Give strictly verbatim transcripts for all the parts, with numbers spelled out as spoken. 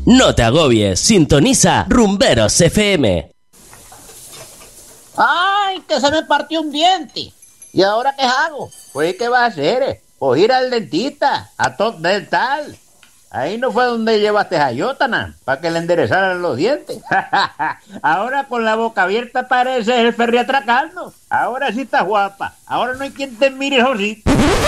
No te agobies, sintoniza Rumberos F M. ¡Ay, que se me partió un diente! ¿Y ahora qué hago? Pues, ¿qué vas a hacer? Pues ir al dentista, a Top Dental. Ahí no fue donde llevaste a Yotana, para que le enderezaran los dientes. Ahora con la boca abierta parece el ferry atracando. Ahora sí estás guapa. Ahora no hay quien te mire, Josito.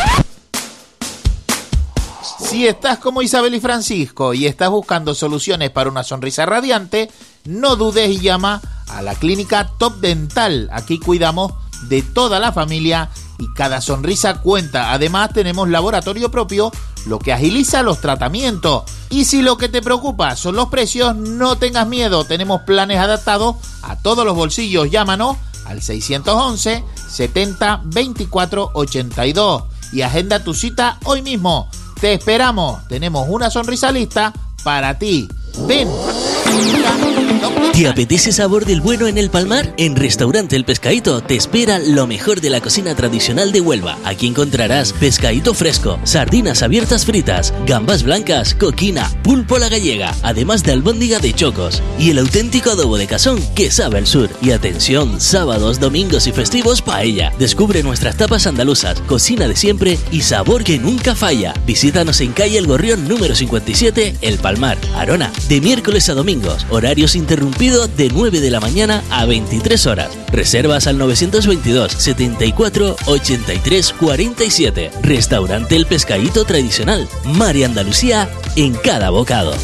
Si estás como Isabel y Francisco y estás buscando soluciones para una sonrisa radiante, no dudes y llama a la clínica Top Dental. Aquí cuidamos de toda la familia y cada sonrisa cuenta. Además tenemos laboratorio propio, lo que agiliza los tratamientos. Y si lo que te preocupa son los precios, no tengas miedo. Tenemos planes adaptados a todos los bolsillos. Llámanos al seiscientos once, setenta, veinticuatro, ochenta y dos y agenda tu cita hoy mismo. Te esperamos. Tenemos una sonrisa lista para ti. Ven. ¿Te apetece sabor del bueno en el Palmar? En Restaurante El Pescadito te espera lo mejor de la cocina tradicional de Huelva. Aquí encontrarás pescadito fresco, sardinas abiertas fritas, gambas blancas, coquina, pulpo a la gallega, además de albóndiga de chocos y el auténtico adobo de cazón que sabe al sur. Y atención, sábados, domingos y festivos paella. Descubre nuestras tapas andaluzas, cocina de siempre y sabor que nunca falla. Visítanos en calle El Gorrión número cincuenta y siete, El Palmar, Arona, de miércoles a domingos. Horarios interrumpidos de nueve de la mañana a veintitrés horas. Reservas al novecientos veintidós, setenta y cuatro, ochenta y tres, cuarenta y siete. Restaurante El Pescadito Tradicional. Mar y Andalucía en cada bocado.